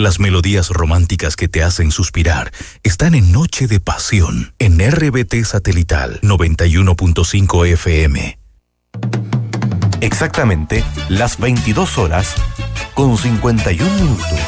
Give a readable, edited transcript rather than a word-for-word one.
Las melodías románticas que te hacen suspirar están en Noche de Pasión, en RBT Satelital 91.5 FM. Exactamente las 22 horas con 51 minutos.